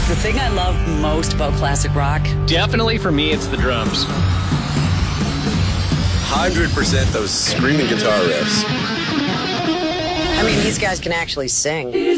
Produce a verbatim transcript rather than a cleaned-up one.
The thing I love most about classic rock, Definitely for me, it's the drums. one hundred percent those screaming guitar riffs. I mean, these guys can actually sing.